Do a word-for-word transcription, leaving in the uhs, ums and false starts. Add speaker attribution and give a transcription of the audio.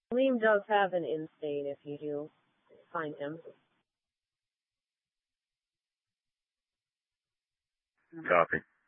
Speaker 1: Liam does have an in-state if you do find him.
Speaker 2: Copy.